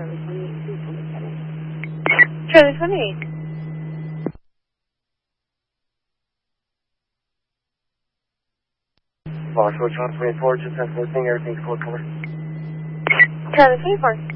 Charlie 28. Foxtrot Charlie 24, just have 14, everything's code color. Charlie 24.